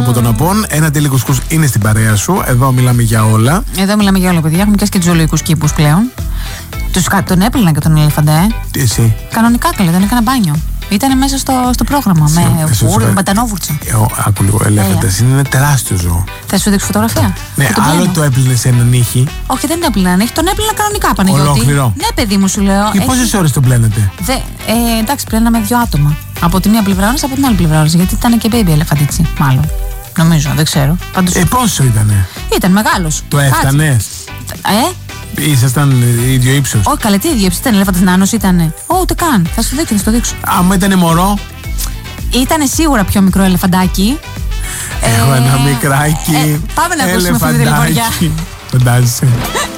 από τον Απόν. Ένα τέλειο κουσκούς είναι στην παρέα σου. Εδώ μιλάμε για όλα. Εδώ μιλάμε για όλα, παιδιά. Έχουμε πιάσει και τους ζωολογικούς κήπους πλέον. Τον έπλυνα και τον ελεφαντέ. Τι εσύ? Κανονικά καλέ, δεν έκανα μπάνιο. Ήταν μέσα στο πρόγραμμα με μετανόβουρτσα. Άκου λίγο, ελέφαντας είναι ένα τεράστιο ζώο. Θα σου δείξω φωτογραφία? Ναι, άλλο το έπλυνε σε έναν ήχη. Όχι, δεν έπλυνα έναν ήχη, τον έπλυνα κανονικά, Παναγιώτη. Ολόκληρο? Ναι, παιδί μου, σου λέω. Και πόσες ώρες τον πλένετε? Εντάξει, πλέναμε 2 άτομα. Από τη μία πλευρά ώρες, από την άλλη πλευρά ώρες. Γιατί ήταν και baby ελεφαντίτσι, μάλλον. Νομίζω, δεν ξέρω. Πόσο ήτανε? Ήταν μεγάλος. Το έφτανες? Ήσασταν ίδιο ύψος? Όχι, καλέ, τι ίδιο ύψος? Ήταν ελέφαντας νάνος, ήτανε? Ούτε καν. Θα σου δείξω. Άμα ήτανε μωρό? Ήτανε σίγουρα πιο μικρό ελεφαντάκι. Έχω ένα μικράκι. Πάμε να ακούσουμε αυτή τη τηλεφορία. Φαντάζεσαι.